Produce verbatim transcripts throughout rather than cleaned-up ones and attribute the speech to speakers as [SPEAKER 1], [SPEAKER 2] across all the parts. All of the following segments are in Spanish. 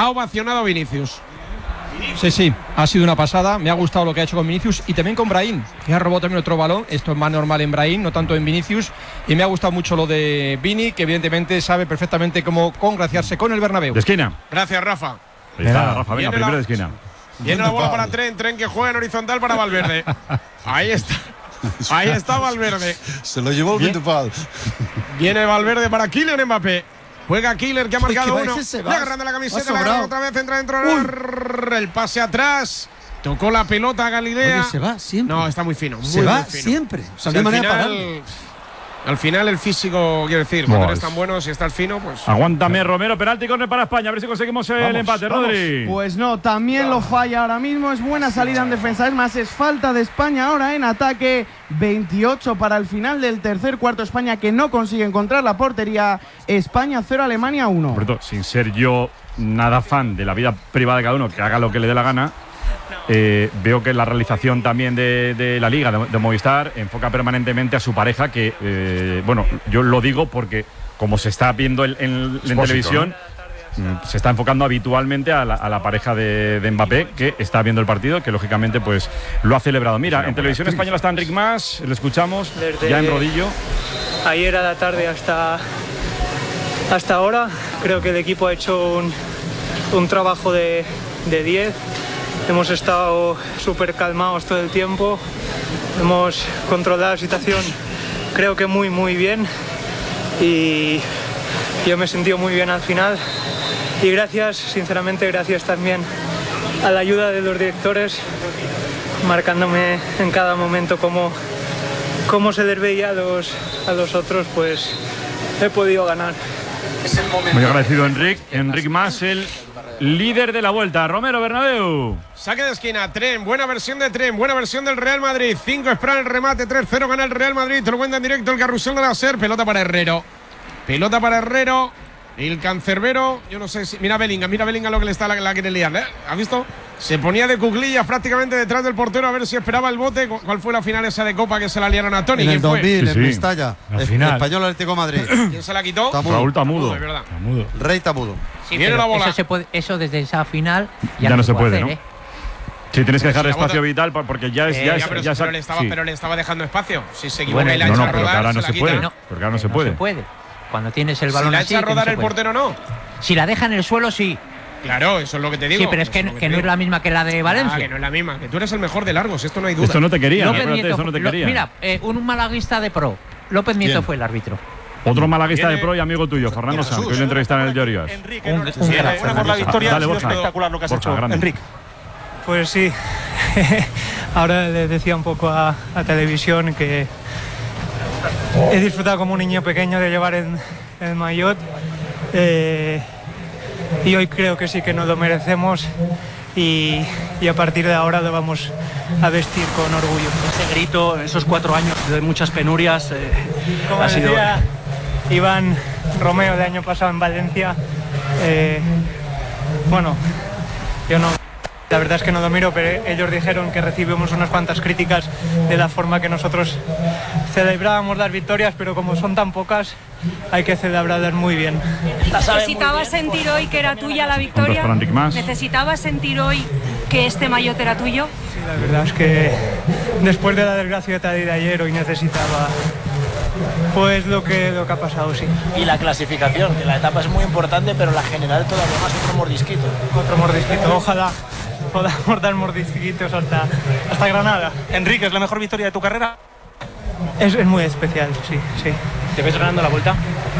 [SPEAKER 1] ha ovacionado a Vinicius.
[SPEAKER 2] Sí, sí, ha sido una pasada. Me ha gustado lo que ha hecho con Vinicius y también con Brahim, que ha robado también otro balón. Esto es más normal en Brahim, no tanto en Vinicius. Y me ha gustado mucho lo de Vini, que evidentemente sabe perfectamente cómo congraciarse con el Bernabéu.
[SPEAKER 3] De esquina.
[SPEAKER 1] Gracias, Rafa.
[SPEAKER 3] Ahí está, Rafa, venga, primero de esquina.
[SPEAKER 1] Viene la bola para Tren, Tren que juega en horizontal para Valverde. Ahí está. Ahí está Valverde.
[SPEAKER 4] Se lo llevó el Vitupal.
[SPEAKER 1] Viene Valverde para Kylian Mbappé. Juega Killer, que ha marcado
[SPEAKER 4] Uy,
[SPEAKER 1] uno.
[SPEAKER 4] Se
[SPEAKER 1] va agarrando la camiseta, la agarra otra vez, entra dentro. Uy. El pase atrás. Tocó la pelota a Galilea.
[SPEAKER 4] Oye, se va siempre.
[SPEAKER 1] No, está muy fino. Muy,
[SPEAKER 4] se va
[SPEAKER 1] muy fino.
[SPEAKER 4] siempre. O sea,
[SPEAKER 1] o sea,
[SPEAKER 4] no hay
[SPEAKER 1] al,
[SPEAKER 4] manera
[SPEAKER 1] final,
[SPEAKER 4] de
[SPEAKER 1] al final el físico, quiero decir, cuando eres tan bueno, si estás fino, pues…
[SPEAKER 3] Aguántame, Romero, penalti, córner para España. A ver si conseguimos el
[SPEAKER 5] vamos,
[SPEAKER 3] empate,
[SPEAKER 5] vamos.
[SPEAKER 3] Rodri.
[SPEAKER 5] Pues no, también lo falla ahora mismo. Es buena salida en defensa. Es más, es falta de España ahora en ataque. veintiocho para el final del tercer cuarto. España que no consigue encontrar la portería. España cero, Alemania uno.
[SPEAKER 3] Por cierto, sin ser yo nada fan de la vida privada de cada uno, que haga lo que le dé la gana, eh, veo que la realización también de, de la Liga, de, de Movistar, enfoca permanentemente a su pareja, que, eh, bueno, yo lo digo porque como se está viendo en, en, en televisión, ¿no? Se está enfocando habitualmente a la, a la pareja de, de Mbappé, que está viendo el partido, que lógicamente pues lo ha celebrado. Mira, en televisión española está Enric Mas, le escuchamos
[SPEAKER 6] desde
[SPEAKER 3] ya en rodillo.
[SPEAKER 6] Ayer a la tarde hasta, hasta ahora, creo que el equipo ha hecho un, un trabajo de diez. Hemos estado súper calmados todo el tiempo, hemos controlado la situación, creo que muy muy bien, y yo me he sentido muy bien al final. Y gracias, sinceramente, gracias también a la ayuda de los directores, marcándome en cada momento cómo, cómo se les veía a los, a los otros, pues he podido ganar.
[SPEAKER 3] Muy agradecido, Enric. Enric Mas, el líder de la vuelta. Romero, Bernabéu.
[SPEAKER 1] Saque de esquina, Tren, buena versión de Tren, buena versión del Real Madrid. cinco espera el remate, tres cero gana el Real Madrid. Te lo cuenta en directo el carrusel de la SER. Pelota para Herrero. Pelota para Herrero. El cancerbero, yo no sé si… Mira Bellingham, mira Bellingham lo que le está la, la quiere liar, ¿eh? ¿Has visto? Se ponía de cuclillas prácticamente detrás del portero a ver si esperaba el bote. ¿Cuál fue la final esa de Copa que se la liaron a Toni?
[SPEAKER 4] En el dos mil,
[SPEAKER 3] Sí,
[SPEAKER 4] en
[SPEAKER 3] sí.
[SPEAKER 4] Mestalla.
[SPEAKER 2] Al final.
[SPEAKER 4] Español Atlético de Madrid.
[SPEAKER 1] ¿Quién se la quitó?
[SPEAKER 4] Tamudo.
[SPEAKER 3] Raúl Tamudo.
[SPEAKER 1] Es verdad.
[SPEAKER 2] Tamudo.
[SPEAKER 4] Rey Tamudo.
[SPEAKER 7] Sí,
[SPEAKER 1] Viene
[SPEAKER 7] pero
[SPEAKER 1] la bola.
[SPEAKER 7] Eso, se puede, eso desde esa final ya,
[SPEAKER 3] Ya no se puede,
[SPEAKER 7] hacer,
[SPEAKER 3] ¿no?
[SPEAKER 7] ¿eh?
[SPEAKER 3] Sí, tienes que dejar
[SPEAKER 1] si la
[SPEAKER 3] espacio
[SPEAKER 1] bota-
[SPEAKER 3] vital porque ya es…
[SPEAKER 7] Eh,
[SPEAKER 3] ya
[SPEAKER 1] Ya,
[SPEAKER 3] es,
[SPEAKER 1] pero,
[SPEAKER 3] ya es-
[SPEAKER 1] pero le estaba,
[SPEAKER 3] sí.
[SPEAKER 1] pero le estaba dejando espacio. Si se equivoca
[SPEAKER 7] Bueno,
[SPEAKER 1] y la
[SPEAKER 3] No,
[SPEAKER 1] echa
[SPEAKER 3] no,
[SPEAKER 1] a
[SPEAKER 3] pero que
[SPEAKER 1] rodar,
[SPEAKER 3] ahora no
[SPEAKER 1] se
[SPEAKER 3] se
[SPEAKER 1] la
[SPEAKER 3] puede.
[SPEAKER 1] quita.
[SPEAKER 3] Porque ahora no se
[SPEAKER 7] No
[SPEAKER 3] puede.
[SPEAKER 7] se puede. Cuando tienes el
[SPEAKER 1] Si
[SPEAKER 7] balón
[SPEAKER 1] la
[SPEAKER 7] así,
[SPEAKER 1] echa a
[SPEAKER 7] que no
[SPEAKER 1] rodar
[SPEAKER 7] se
[SPEAKER 1] el
[SPEAKER 7] puede.
[SPEAKER 1] portero, no.
[SPEAKER 7] Si la deja en el suelo, sí.
[SPEAKER 1] Claro, eso es lo que te digo.
[SPEAKER 7] Sí, pero es que,
[SPEAKER 1] Eso lo
[SPEAKER 7] que
[SPEAKER 1] te
[SPEAKER 7] no es
[SPEAKER 1] digo.
[SPEAKER 7] la misma que la de Valencia.
[SPEAKER 1] Ah, que no es la misma. Que tú eres el mejor de largos, esto no hay duda.
[SPEAKER 3] Esto no te quería,
[SPEAKER 7] López
[SPEAKER 3] acuérdate,
[SPEAKER 7] Nieto
[SPEAKER 3] eso no te
[SPEAKER 7] fue- lo-
[SPEAKER 3] quería.
[SPEAKER 7] mira, eh, un malaguista de pro. López Nieto
[SPEAKER 4] ¿Quién?
[SPEAKER 7] fue el árbitro.
[SPEAKER 3] Otro malaguista
[SPEAKER 1] Viene-
[SPEAKER 3] de pro y amigo tuyo, Fernando Sanz, que hoy lo entrevistan en el Llorias.
[SPEAKER 8] Enrique,
[SPEAKER 7] Un-
[SPEAKER 8] enhorabuena
[SPEAKER 7] un
[SPEAKER 8] sí,
[SPEAKER 7] crack,
[SPEAKER 8] por la victoria,
[SPEAKER 3] Dale,
[SPEAKER 8] ha sido
[SPEAKER 3] Borja.
[SPEAKER 8] espectacular lo que has
[SPEAKER 3] Borja,
[SPEAKER 8] hecho,
[SPEAKER 3] grande.
[SPEAKER 8] Enrique.
[SPEAKER 6] Pues sí, ahora le decía un poco a, a televisión que he disfrutado como un niño pequeño de llevar el, el maillot, eh, y hoy creo que sí que nos lo merecemos, y, y a partir de ahora lo vamos a vestir con orgullo.
[SPEAKER 9] Ese grito, esos cuatro años de muchas penurias, eh,
[SPEAKER 6] Como
[SPEAKER 9] ha sido…
[SPEAKER 6] decía Iván Romeo el año pasado en Valencia, eh, bueno, yo no, la verdad es que no lo miro, pero ellos dijeron que recibimos unas cuantas críticas de la forma que nosotros celebrábamos las victorias, pero como son tan pocas, hay que celebrarlas muy bien.
[SPEAKER 10] ¿Necesitabas sentir hoy que era tuya la victoria?
[SPEAKER 3] Puntos para Enric Mas.
[SPEAKER 10] ¿Necesitabas sentir hoy que este maillot era tuyo?
[SPEAKER 6] Sí, la verdad es que después de la desgracia de ayer, hoy necesitaba pues lo que, lo que ha pasado, sí.
[SPEAKER 9] Y la clasificación, que la etapa es muy importante, pero la general todavía más otro mordisquito.
[SPEAKER 6] Otro mordisquito, ojalá podamos dar mordisquitos hasta, hasta Granada.
[SPEAKER 8] Enrique, ¿es la mejor victoria de tu carrera?
[SPEAKER 6] Es, es muy especial, sí, sí.
[SPEAKER 9] ¿Te ves ganando la vuelta?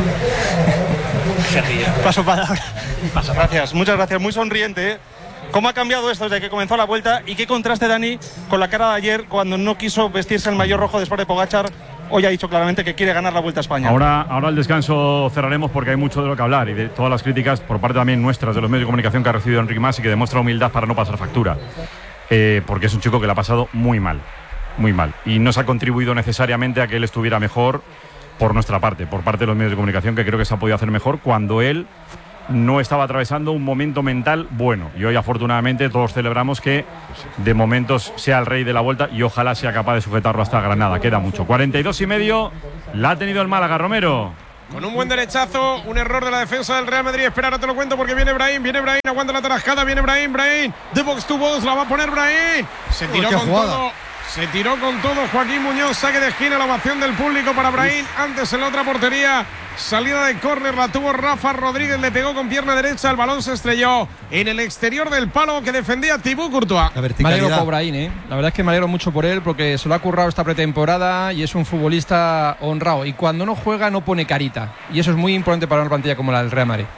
[SPEAKER 9] Se ríe.
[SPEAKER 6] Paso palabra.
[SPEAKER 8] Gracias, muchas gracias, muy sonriente, ¿eh? ¿Cómo ha cambiado esto desde que comenzó la vuelta? ¿Y qué contraste, Dani, con la cara de ayer cuando no quiso vestirse el maillot rojo después de Pogačar? Hoy ha dicho claramente que quiere ganar la Vuelta a España.
[SPEAKER 3] Ahora, ahora al descanso cerraremos porque hay mucho de lo que hablar y de todas las críticas por parte también nuestras de los medios de comunicación que ha recibido Enric Mas y que demuestra humildad para no pasar factura. Eh, porque es un chico que le ha pasado muy mal, muy mal. Y no se ha contribuido necesariamente a que él estuviera mejor por nuestra parte, por parte de los medios de comunicación, que creo que se ha podido hacer mejor cuando él no estaba atravesando un momento mental bueno. Y hoy, afortunadamente, todos celebramos que de momentos sea el rey de la Vuelta y ojalá sea capaz de sujetarlo hasta Granada. Queda mucho. cuarenta y dos y medio la ha tenido el Málaga, Romero.
[SPEAKER 1] con un buen derechazo, un error de la defensa del Real Madrid. Espera, ahora te lo cuento porque viene Brahim, viene Brahim, aguanta la tarascada, viene Brahim, Brahim, de box to box, la va a poner Brahim. Se tiró
[SPEAKER 4] Uy,
[SPEAKER 1] con
[SPEAKER 4] jugada.
[SPEAKER 1] todo, se tiró con todo Joaquín Muñoz, saque de esquina, la ovación del público para Brahim. Antes en la otra portería, salida de córner, la tuvo Rafa Rodríguez, le pegó con pierna derecha, el balón se estrelló en el exterior del palo que defendía Thibaut Courtois.
[SPEAKER 2] Me alegro por Brahim, ¿eh? La verdad es que me alegro mucho por él porque se lo ha currado esta pretemporada y es un futbolista honrado. Y cuando no juega no pone carita. Y eso es muy importante para una plantilla como la del Real Madrid.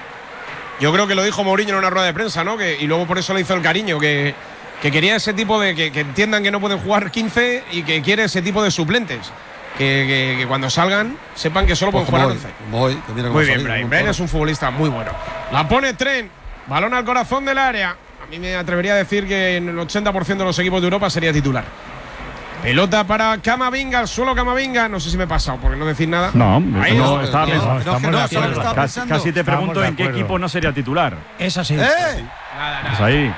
[SPEAKER 1] Yo creo que lo dijo Mourinho en una rueda de prensa, ¿no? Que, y luego por eso le hizo el cariño, que, que quería ese tipo de… Que, que entiendan que no pueden jugar quince y que quiere ese tipo de suplentes. Que, que, que cuando salgan sepan que solo pueden jugar once.
[SPEAKER 4] Voy, que mira cómo
[SPEAKER 1] Muy
[SPEAKER 4] ha
[SPEAKER 1] bien,
[SPEAKER 4] salido,
[SPEAKER 1] Brahim.
[SPEAKER 4] un
[SPEAKER 1] Brahim
[SPEAKER 4] montón.
[SPEAKER 1] es un futbolista muy bueno. La pone Trent, balón al corazón del área. A mí me atrevería a decir que en el ochenta por ciento de los equipos de Europa sería titular. Pelota para Camavinga, al suelo Camavinga. No sé si me he pasado, por no decir nada.
[SPEAKER 3] No,
[SPEAKER 1] Ahí
[SPEAKER 3] no,
[SPEAKER 1] está.
[SPEAKER 3] estaba
[SPEAKER 4] No,
[SPEAKER 3] pensando.
[SPEAKER 4] no,
[SPEAKER 3] Estamos
[SPEAKER 4] que
[SPEAKER 3] de
[SPEAKER 4] no,
[SPEAKER 3] acuerdo.
[SPEAKER 4] solo estaba
[SPEAKER 3] Casi,
[SPEAKER 4] pensando.
[SPEAKER 3] casi te pregunto
[SPEAKER 11] Estamos de
[SPEAKER 3] en qué
[SPEAKER 11] acuerdo.
[SPEAKER 3] equipo no sería titular.
[SPEAKER 7] Es así.
[SPEAKER 4] ¡Eh!
[SPEAKER 1] Nada, nada.
[SPEAKER 3] Pues ahí.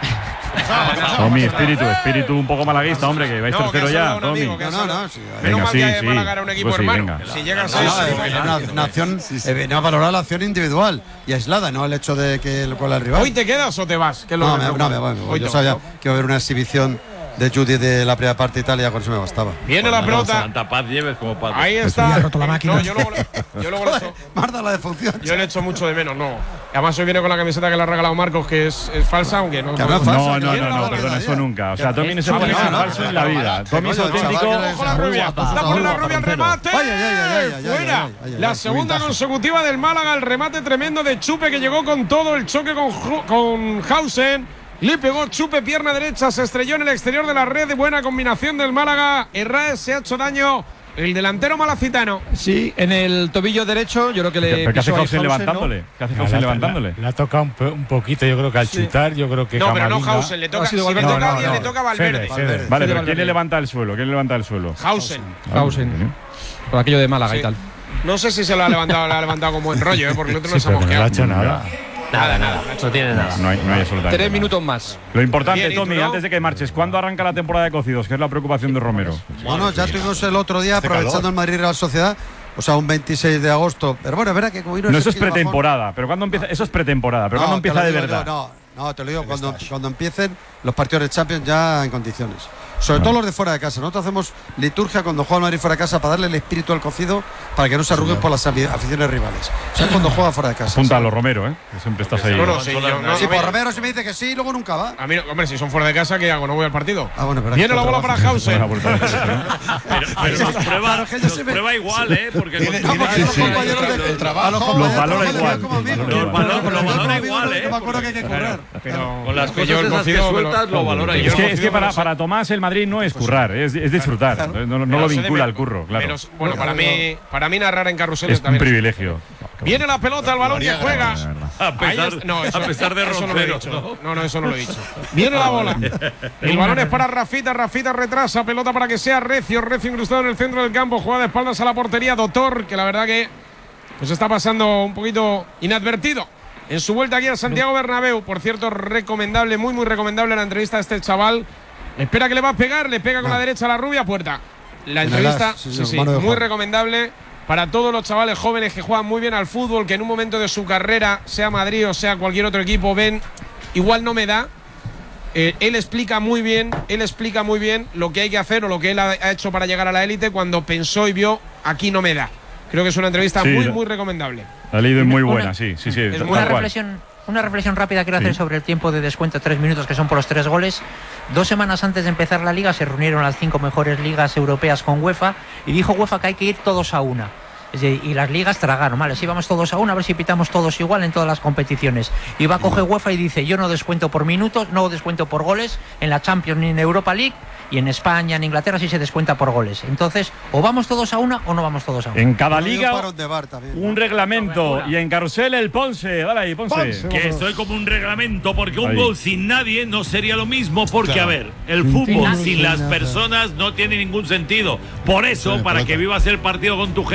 [SPEAKER 3] Tommy, espíritu, espíritu un poco malaguista, hombre, que vais
[SPEAKER 1] No, que
[SPEAKER 3] tercero
[SPEAKER 1] ha
[SPEAKER 3] ya,
[SPEAKER 1] saludado un
[SPEAKER 3] Tommy.
[SPEAKER 1] amigo, que ha
[SPEAKER 4] No, no,
[SPEAKER 1] saludado.
[SPEAKER 4] no, sí,
[SPEAKER 1] Menos
[SPEAKER 3] venga,
[SPEAKER 1] mal
[SPEAKER 3] sí,
[SPEAKER 1] que
[SPEAKER 3] sí.
[SPEAKER 1] Málaga era un equipo
[SPEAKER 3] Pues sí,
[SPEAKER 1] hermano.
[SPEAKER 3] venga.
[SPEAKER 1] Si llega a
[SPEAKER 4] No,
[SPEAKER 1] ser…
[SPEAKER 4] no, eh, una, una acción, eh, venía a valorar la acción individual y aislada, no el hecho de que el cual el rival.
[SPEAKER 1] ¿Hoy te quedas o te vas? Que es lo
[SPEAKER 4] No,
[SPEAKER 1] que
[SPEAKER 4] me,
[SPEAKER 1] preocupa.
[SPEAKER 4] no, me voy, me voy.
[SPEAKER 1] Hoy
[SPEAKER 4] Yo
[SPEAKER 1] te
[SPEAKER 4] sabía
[SPEAKER 1] vas.
[SPEAKER 4] que iba a haber una exhibición de Judy de la primera parte de Italia, con eso me bastaba.
[SPEAKER 1] Viene la pelota.
[SPEAKER 11] Santa Paz lleves como padre.
[SPEAKER 1] Ahí está.
[SPEAKER 7] ha roto la máquina.
[SPEAKER 1] No, yo luego, yo luego le echo,
[SPEAKER 4] Marta la defunción.
[SPEAKER 1] yo le echo mucho de menos, no. Además hoy viene con la camiseta que le ha regalado Marcos, que es, es falsa, aunque no.
[SPEAKER 4] Que no es falsa.
[SPEAKER 3] No, no,
[SPEAKER 4] Viene
[SPEAKER 3] no,
[SPEAKER 4] la
[SPEAKER 3] no,
[SPEAKER 4] bola
[SPEAKER 3] perdona,
[SPEAKER 4] cada
[SPEAKER 3] eso
[SPEAKER 4] día.
[SPEAKER 3] nunca. O sea, Tommy no se
[SPEAKER 4] No,
[SPEAKER 3] pone
[SPEAKER 4] no,
[SPEAKER 3] nada
[SPEAKER 4] no,
[SPEAKER 3] falso en la vida. Tommy es
[SPEAKER 4] coño, chaval,
[SPEAKER 3] auténtico.
[SPEAKER 4] que le-
[SPEAKER 1] Ojo la rubia. Está por la rubia el remate.
[SPEAKER 4] Ay, ay, ay, ay, ay,
[SPEAKER 1] Fuera.
[SPEAKER 4] ay, ay, ay,
[SPEAKER 1] La
[SPEAKER 4] ay,
[SPEAKER 1] segunda
[SPEAKER 4] qué ventaja.
[SPEAKER 1] consecutiva del Málaga, el remate tremendo de Chupe que llegó con todo el choque con, Ju- con Hausen. Le pegó Chupe, pierna derecha, se estrelló en el exterior de la red. Buena combinación del Málaga. Herrás se ha hecho daño el delantero malacitano.
[SPEAKER 2] Sí, en el tobillo derecho yo creo que le
[SPEAKER 3] ¿Pero qué hace
[SPEAKER 2] pisó ahí
[SPEAKER 3] Hausen
[SPEAKER 2] Hausen, ¿no?
[SPEAKER 3] levantándole? ¿Qué hace
[SPEAKER 11] No,
[SPEAKER 3] Hausen
[SPEAKER 11] la-
[SPEAKER 3] levantándole?
[SPEAKER 11] La, la ha tocado un, po- un poquito, yo creo que al chutar, yo creo que
[SPEAKER 1] No, pero no
[SPEAKER 11] Camavinga-
[SPEAKER 1] Hausen, le toca.
[SPEAKER 2] Ha sido
[SPEAKER 1] Si le
[SPEAKER 2] Valverde.
[SPEAKER 1] toca a
[SPEAKER 11] No,
[SPEAKER 1] alguien,
[SPEAKER 11] no,
[SPEAKER 1] le toca a Valverde.
[SPEAKER 11] Fede, Fede.
[SPEAKER 3] Vale,
[SPEAKER 2] Fede
[SPEAKER 3] pero ¿quién
[SPEAKER 2] Valverde.
[SPEAKER 3] le levanta el suelo? ¿Quién le levanta el suelo?
[SPEAKER 1] Hausen.
[SPEAKER 2] Hausen. Por aquello de Málaga
[SPEAKER 1] Sí.
[SPEAKER 2] y tal.
[SPEAKER 1] No sé si se lo ha levantado, lo ha levantado con buen rollo, ¿eh? Porque el otro no
[SPEAKER 11] Sí,
[SPEAKER 1] se ha
[SPEAKER 11] pero que no le ha
[SPEAKER 1] mosqueado.
[SPEAKER 11] hecho nada.
[SPEAKER 1] Nada, nada.
[SPEAKER 11] No tiene nada.
[SPEAKER 3] No hay, no hay absolutamente
[SPEAKER 2] Tres
[SPEAKER 3] nada.
[SPEAKER 2] minutos más.
[SPEAKER 3] Lo importante,
[SPEAKER 1] Bien, ¿y tú,
[SPEAKER 3] Tommy,
[SPEAKER 1] no?
[SPEAKER 3] antes de que marches, ¿cuándo arranca la temporada de cocidos? Que es la preocupación de Romero.
[SPEAKER 4] Bueno, ya tuvimos el otro día,
[SPEAKER 11] Hace
[SPEAKER 4] aprovechando
[SPEAKER 11] calor.
[SPEAKER 4] el Madrid Real Sociedad, o sea, un veintiséis de agosto. Pero bueno, verá que como vino
[SPEAKER 3] No,
[SPEAKER 4] ese
[SPEAKER 3] eso es
[SPEAKER 4] tiro bajón-
[SPEAKER 3] pretemporada. Pero ¿cuándo empieza? Eso es pretemporada. Pero
[SPEAKER 4] No,
[SPEAKER 3] ¿cuándo
[SPEAKER 4] te
[SPEAKER 3] empieza
[SPEAKER 4] lo
[SPEAKER 3] de
[SPEAKER 4] digo
[SPEAKER 3] verdad?
[SPEAKER 4] yo, no, no, te lo digo, cuando, cuando empiecen los partidos de Champions ya en condiciones. Sobre todo los de fuera de casa. Nosotros hacemos liturgia cuando juega el Madrid fuera de casa para darle el espíritu al cocido para que no se arruguen por las afi- aficiones rivales. O sea, cuando juega fuera de casa.
[SPEAKER 3] Apúntalo, Romero, ¿eh? Que siempre estás ahí.
[SPEAKER 1] No, no, sí, yo, no,
[SPEAKER 4] Sí,
[SPEAKER 1] no,
[SPEAKER 4] por
[SPEAKER 1] me-
[SPEAKER 4] Romero si me dice que sí, luego nunca va.
[SPEAKER 1] A mí, no- hombre, si son fuera de casa, ¿qué hago? No voy al partido.
[SPEAKER 4] Ah, bueno, pero
[SPEAKER 1] Viene
[SPEAKER 4] aquí
[SPEAKER 1] la bola para
[SPEAKER 4] trabaja.
[SPEAKER 1] Hausen.
[SPEAKER 3] Buena vuelta de eso, ¿no?
[SPEAKER 12] Pero, pero nos prueba,
[SPEAKER 4] Claro, que yo
[SPEAKER 12] nos
[SPEAKER 4] se me-
[SPEAKER 12] prueba igual, ¿eh? Porque
[SPEAKER 4] Tiene-
[SPEAKER 12] con-
[SPEAKER 4] no, porque los
[SPEAKER 3] sí.
[SPEAKER 4] compañeros de-
[SPEAKER 12] El
[SPEAKER 4] a
[SPEAKER 12] trabajo.
[SPEAKER 4] los
[SPEAKER 3] Los
[SPEAKER 4] compañeros de
[SPEAKER 3] valora
[SPEAKER 4] trabajo
[SPEAKER 3] igual.
[SPEAKER 4] como amigos.
[SPEAKER 3] Los
[SPEAKER 12] valora-
[SPEAKER 4] Los
[SPEAKER 12] lo
[SPEAKER 4] compañeros
[SPEAKER 12] valora
[SPEAKER 4] amigos,
[SPEAKER 12] igual,
[SPEAKER 4] yo
[SPEAKER 12] ¿eh?
[SPEAKER 4] me acuerdo que hay que currar.
[SPEAKER 1] Pero
[SPEAKER 12] Con las
[SPEAKER 1] que
[SPEAKER 12] cosas
[SPEAKER 1] yo el
[SPEAKER 12] esas que
[SPEAKER 1] cocido me lo-
[SPEAKER 12] sueltas, lo valora
[SPEAKER 1] yo
[SPEAKER 3] Es
[SPEAKER 1] el
[SPEAKER 3] que, es
[SPEAKER 1] cocido
[SPEAKER 3] que
[SPEAKER 1] me
[SPEAKER 3] para,
[SPEAKER 1] lo-
[SPEAKER 3] para Tomás el Madrid no es currar, es, es disfrutar. No, no- no
[SPEAKER 1] pero
[SPEAKER 3] lo
[SPEAKER 1] se le
[SPEAKER 3] vincula
[SPEAKER 1] ve-
[SPEAKER 3] al curro, claro.
[SPEAKER 1] pero, bueno, para mí, para mí narrar en carrusel
[SPEAKER 3] Es un
[SPEAKER 1] también.
[SPEAKER 3] privilegio.
[SPEAKER 1] Viene la pelota, el balón que juega.
[SPEAKER 12] A
[SPEAKER 1] Ahí
[SPEAKER 12] pesar,
[SPEAKER 1] está- no, eso-
[SPEAKER 12] a pesar de
[SPEAKER 1] eso no lo he
[SPEAKER 12] Romero.
[SPEAKER 1] dicho. No, no, eso no lo he dicho. Viene la bola. El balón es para Rafita. Rafita retrasa. Pelota para que sea Recio. Recio incrustado en el centro del campo. Juega de espaldas a la portería. Doctor, que la verdad que pues está pasando un poquito inadvertido en su vuelta aquí al Santiago Bernabéu. Por cierto, recomendable, muy, muy recomendable la entrevista de este chaval. Espera que le va a pegar. Le pega con la derecha a la rubia. Puerta. La
[SPEAKER 4] En el
[SPEAKER 1] entrevista,
[SPEAKER 4] as, sí,
[SPEAKER 1] sí,
[SPEAKER 4] sí,
[SPEAKER 1] sí,
[SPEAKER 4] mano de
[SPEAKER 1] muy
[SPEAKER 4] Juan.
[SPEAKER 1] recomendable para todos los chavales jóvenes que juegan muy bien al fútbol, que en un momento de su carrera, sea Madrid o sea cualquier otro equipo, ven, igual no me da. Eh, él explica muy bien, él explica muy bien lo que hay que hacer o lo que él ha, ha hecho para llegar a la élite cuando pensó y vio aquí no me da. Creo que es una entrevista
[SPEAKER 3] Sí,
[SPEAKER 1] muy,
[SPEAKER 3] la-
[SPEAKER 1] muy recomendable.
[SPEAKER 3] La leído es muy
[SPEAKER 7] Una-
[SPEAKER 3] buena, sí, sí, sí.
[SPEAKER 1] es
[SPEAKER 3] tal
[SPEAKER 1] muy
[SPEAKER 7] Una
[SPEAKER 3] cual.
[SPEAKER 7] reflexión, una reflexión rápida quiero
[SPEAKER 3] Sí.
[SPEAKER 7] hacer sobre el tiempo de descuento, tres minutos, que son por los tres goles. Dos semanas antes de empezar la liga se reunieron las cinco mejores ligas europeas con UEFA y dijo UEFA que hay que ir todos a una. Es decir, y las ligas tragaron, vale, si vamos todos a una, a ver si pitamos todos igual en todas las competiciones. Y va a coger UEFA y dice, yo no descuento por minutos, no descuento por goles en la Champions ni en Europa League, y en España, en Inglaterra sí se descuenta por goles. Entonces, o vamos todos a una o no vamos todos a una.
[SPEAKER 3] En cada
[SPEAKER 4] Bueno, yo
[SPEAKER 3] liga
[SPEAKER 4] paro de bar también.
[SPEAKER 3] un reglamento y en carrusel el Ponce. Dale ahí, Ponce.
[SPEAKER 4] Ponce.
[SPEAKER 12] Que esto es como un reglamento, porque un
[SPEAKER 3] Ahí.
[SPEAKER 12] gol sin nadie no sería lo mismo. Porque, a ver, el fútbol sin las personas no tiene ningún sentido. Por eso, para que vivas el partido con tu gente hora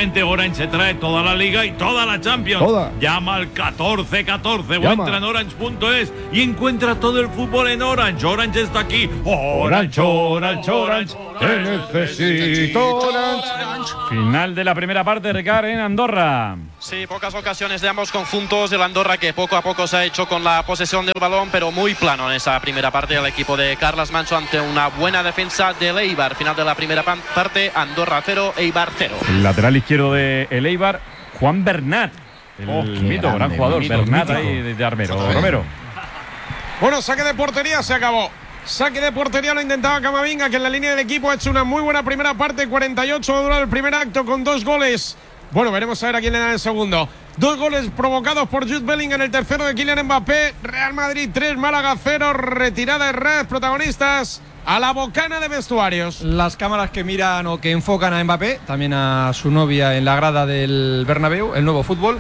[SPEAKER 12] Orange se trae toda la Liga y toda la Champions.
[SPEAKER 13] Toda.
[SPEAKER 12] Llama al catorce catorce o
[SPEAKER 13] Llama.
[SPEAKER 12] entra en orange punto es y encuentra todo el fútbol en Orange. Orange está aquí.
[SPEAKER 13] Orange, Orange, Orange, te necesito, Orange.
[SPEAKER 3] Final de la primera parte, Ricard, en Andorra.
[SPEAKER 14] Sí, pocas ocasiones de ambos conjuntos. El Andorra que poco a poco se ha hecho con la posesión del balón, pero muy plano en esa primera parte. El equipo de Carles Manso ante una buena defensa del Eibar. Final de la primera parte, Andorra cero, Eibar cero.
[SPEAKER 3] El lateral izquierdo de el Eibar, Juan Bernat. El
[SPEAKER 1] Oh,
[SPEAKER 3] mito,
[SPEAKER 1] grande,
[SPEAKER 3] gran jugador,
[SPEAKER 1] mítico,
[SPEAKER 3] Bernat
[SPEAKER 1] mítico.
[SPEAKER 3] ahí de, de Armero. Romero.
[SPEAKER 1] Bueno, saque de portería, se acabó. Saque de portería lo intentaba Camavinga, que en la línea del equipo ha hecho una muy buena primera parte. cuarenta y ocho ha durado el primer acto con dos goles. Bueno, veremos a ver a quién le da el segundo. Dos goles provocados por Jude Bellingham, el tercero de Kylian Mbappé. Real Madrid tres, Málaga cero. Retirada de red, protagonistas a la bocana de vestuarios.
[SPEAKER 2] Las cámaras que miran o que enfocan a Mbappé, también a su novia en la grada del Bernabéu, el nuevo fútbol.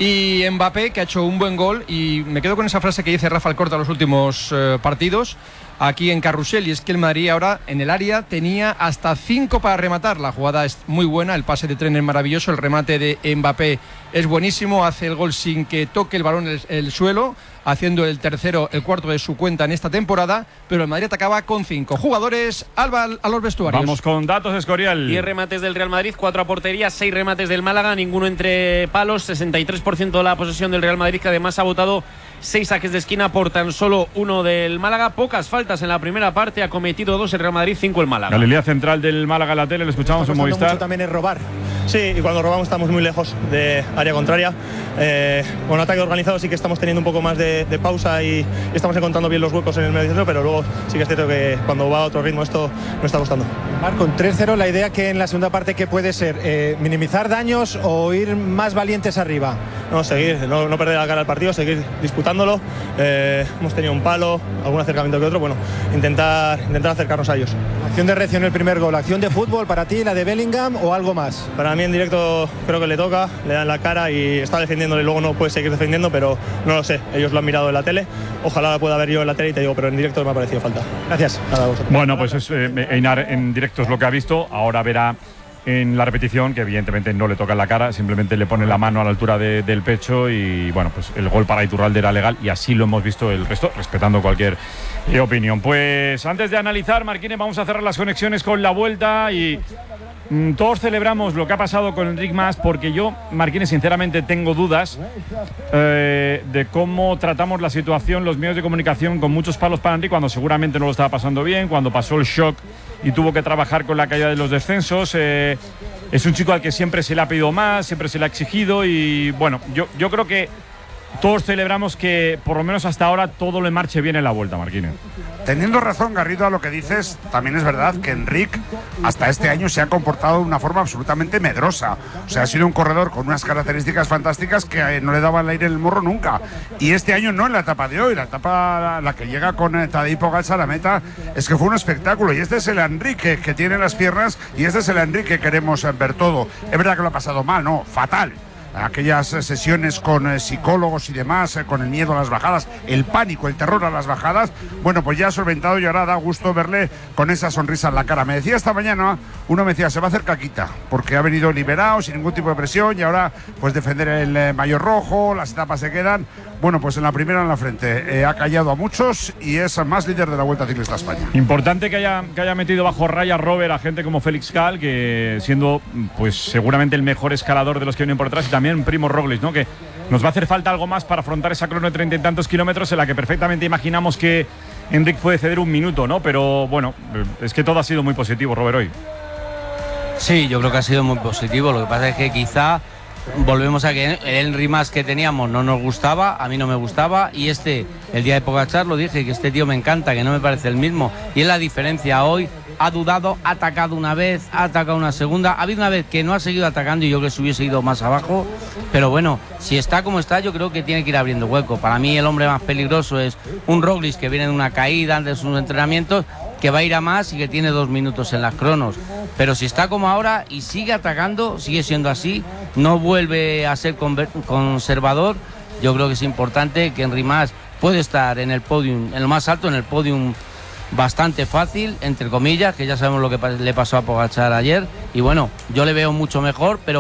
[SPEAKER 2] Y Mbappé, que ha hecho un buen gol. Y me quedo con esa frase que dice Rafa Alcorta en los últimos eh, partidos aquí en Carrusel, y es que el Madrid ahora en el área tenía hasta cinco para rematar. La jugada es muy buena, el pase de Tren es maravilloso, el remate de Mbappé es buenísimo, hace el gol sin que toque el balón el, el suelo, haciendo el tercero, el cuarto de su cuenta en esta temporada, pero el Madrid atacaba con cinco jugadores. Alba a los vestuarios.
[SPEAKER 3] Vamos con datos, Escorial.
[SPEAKER 15] diez remates del Real Madrid, cuatro a portería, seis remates del Málaga, ninguno entre palos, sesenta y tres por ciento de la posesión del Real Madrid, que además ha votado seis saques de esquina por tan solo uno del Málaga. Pocas faltas en la primera parte, ha cometido dos el Real Madrid, cinco el Málaga.
[SPEAKER 3] Galilea central del Málaga en la tele, lo escuchamos en Movistar.
[SPEAKER 16] Mucho también es robar. Sí, y cuando robamos estamos muy lejos de área contraria. Eh, con ataque organizado sí que estamos teniendo un poco más de, de pausa y estamos encontrando bien los huecos en el medio centro, pero luego sí que es cierto que cuando va a otro ritmo esto nos está costando.
[SPEAKER 17] Marc, con tres cero, la idea que en la segunda parte, ¿qué puede ser? Eh, ¿Minimizar daños o ir más valientes arriba?
[SPEAKER 16] No, seguir, no, no perder la cara al partido, seguir disputándolo. Eh, hemos tenido un palo, algún acercamiento que otro, bueno, intentar, intentar acercarnos a ellos.
[SPEAKER 17] Acción de reacción el primer gol, acción de fútbol para ti, la de Bellingham o algo más.
[SPEAKER 16] Para mí en directo creo que le toca, le dan la cara y está defendiéndole, luego no puede seguir defendiendo, pero no lo sé, ellos lo han mirado en la tele, ojalá la pueda ver yo en la tele y te digo, pero en directo me ha parecido falta.
[SPEAKER 17] Gracias.
[SPEAKER 16] Nada, a vosotros.
[SPEAKER 3] Bueno, pues es, eh, Einar en directo es lo que ha visto, ahora verá en la repetición que evidentemente no le toca en la cara, simplemente le pone la mano a la altura de, del pecho y bueno, pues el gol para Iturralde era legal y así lo hemos visto el resto, respetando cualquier eh, opinión. Pues antes de analizar, Marquines, vamos a cerrar las conexiones con la vuelta y mm, todos celebramos lo que ha pasado con Enric Mas, porque yo, Marquines, sinceramente tengo dudas eh, de cómo tratamos la situación los medios de comunicación, con muchos palos para Enric cuando seguramente no lo estaba pasando bien, cuando pasó el shock y tuvo que trabajar con la caída de los descensos. Eh, es un chico al que siempre se le ha pedido más, siempre se le ha exigido y bueno, yo, yo creo que todos celebramos que por lo menos hasta ahora todo le marche bien en la vuelta, Marquines.
[SPEAKER 18] Teniendo razón, Garrido, a lo que dices, también es verdad que Enric hasta este año se ha comportado de una forma absolutamente medrosa. O sea, ha sido un corredor con unas características fantásticas que no le daban el aire en el morro nunca. Y este año no en la etapa de hoy, la etapa la que llega con Tadej Pogačar a la meta, es que fue un espectáculo. Y este es el Enric que, que tiene las piernas y este es el Enric que queremos ver todo. Es verdad que lo ha pasado mal, no, fatal. Aquellas sesiones con eh, psicólogos y demás, eh, con el miedo a las bajadas, el pánico, el terror a las bajadas, bueno, pues ya ha solventado y ahora da gusto verle con esa sonrisa en la cara. Me decía esta mañana, uno me decía, se va a hacer caquita, porque ha venido liberado, sin ningún tipo de presión, y ahora pues defender el eh, maillot rojo, las etapas se quedan. Bueno, pues en la primera en la frente, eh, ha callado a muchos y es más líder de la Vuelta Ciclista a España.
[SPEAKER 3] Importante que haya, que haya metido bajo raya Robert a gente como Félix Cal, que siendo pues seguramente el mejor escalador de los que vienen por detrás, y también Primo Roglic, ¿no? Que nos va a hacer falta algo más para afrontar esa crono de treinta y tantos kilómetros en la que perfectamente imaginamos que Enric puede ceder un minuto, ¿no? Pero bueno, es que todo ha sido muy positivo, Robert, hoy.
[SPEAKER 19] Sí, yo creo que ha sido muy positivo. Lo que pasa es que quizá volvemos a que el Enric Mas que teníamos no nos gustaba, a mí no me gustaba, y este, el día de Pogačar lo dije, que este tío me encanta, que no me parece el mismo, y es la diferencia hoy. Ha dudado, ha atacado una vez, ha atacado una segunda, ha habido una vez que no ha seguido atacando y yo creo que se hubiese ido más abajo, pero bueno, si está como está yo creo que tiene que ir abriendo hueco. Para mí el hombre más peligroso es un Roglic que viene de una caída antes de sus entrenamientos, que va a ir a más y que tiene dos minutos en las cronos, pero si está como ahora y sigue atacando, sigue siendo así, no vuelve a ser conservador, yo creo que es importante que Enric Mas puede estar en el podium, en lo más alto, en el podium bastante fácil, entre comillas, que ya sabemos lo que le pasó a Pogačar ayer, y bueno, yo le veo mucho mejor, pero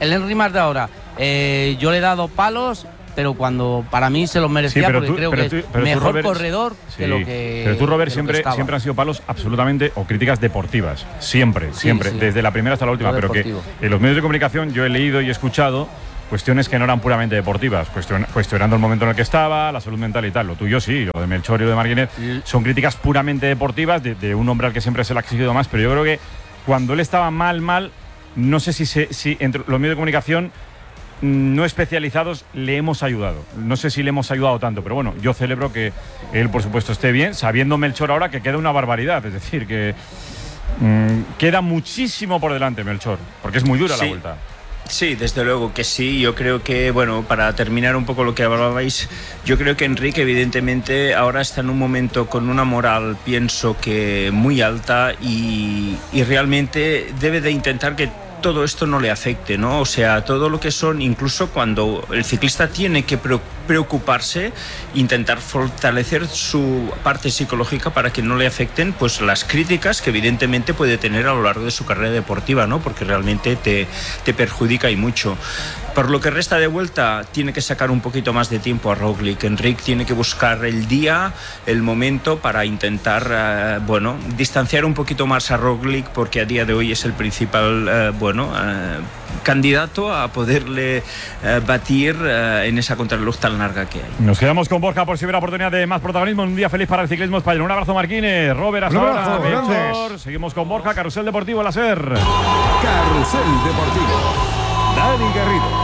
[SPEAKER 19] el Henry Mas de ahora, eh, yo le he dado palos, pero cuando para mí se los merecía,
[SPEAKER 3] sí,
[SPEAKER 19] porque
[SPEAKER 3] tú,
[SPEAKER 19] creo que
[SPEAKER 3] tú,
[SPEAKER 19] es
[SPEAKER 3] tú,
[SPEAKER 19] mejor
[SPEAKER 3] Robert,
[SPEAKER 19] corredor
[SPEAKER 3] sí,
[SPEAKER 19] que lo que.
[SPEAKER 3] Pero tú, Robert, siempre,
[SPEAKER 19] que
[SPEAKER 3] siempre han sido palos absolutamente o críticas deportivas. Siempre,
[SPEAKER 19] Sí,
[SPEAKER 3] siempre.
[SPEAKER 19] sí.
[SPEAKER 3] Desde la primera hasta la última.
[SPEAKER 19] Todo
[SPEAKER 3] Pero
[SPEAKER 19] deportivo.
[SPEAKER 3] que en los medios de comunicación yo he leído y he escuchado cuestiones que no eran puramente deportivas, cuestion, cuestionando el momento en el que estaba, la salud mental y tal. Lo tuyo sí, lo de Melchor y lo de Marguinet son críticas puramente deportivas de, de un hombre al que siempre se le ha exigido más, pero yo creo que cuando él estaba mal, mal, no sé si, se, si entre los medios de comunicación no especializados le hemos ayudado. No sé si le hemos ayudado tanto, pero bueno, yo celebro que él, por supuesto, esté bien, sabiendo Melchor ahora que queda una barbaridad, es decir, que mmm, queda muchísimo por delante Melchor, porque es muy dura
[SPEAKER 20] sí.
[SPEAKER 3] la vuelta.
[SPEAKER 20] Sí, desde luego que sí. Yo creo que, bueno, para terminar un poco lo que hablabais, yo creo que Enrique evidentemente ahora está en un momento con una moral, pienso que muy alta y, y realmente debe de intentar que todo esto no le afecte, ¿no? O sea, todo lo que son, incluso cuando el ciclista tiene que preocuparse, intentar fortalecer su parte psicológica para que no le afecten pues las críticas que evidentemente puede tener a lo largo de su carrera deportiva, ¿no? Porque realmente te, te perjudica y mucho. Por lo que resta de vuelta, tiene que sacar un poquito más de tiempo a Roglic. Enric tiene que buscar el día, el momento para intentar, eh, bueno, distanciar un poquito más a Roglic, porque a día de hoy es el principal, eh, bueno, eh, candidato a poderle eh, batir eh, en esa contrarreloj tan larga que hay.
[SPEAKER 3] Nos quedamos con Borja por si hubiera oportunidad de más protagonismo. Un día feliz para el ciclismo español. Un abrazo, Marquines. Robert, hasta
[SPEAKER 13] Un
[SPEAKER 3] ahora.
[SPEAKER 13] abrazo,
[SPEAKER 3] Melchor. Seguimos con Borja, Carrusel Deportivo, la SER.
[SPEAKER 21] Carrusel Deportivo. Dani Garrido.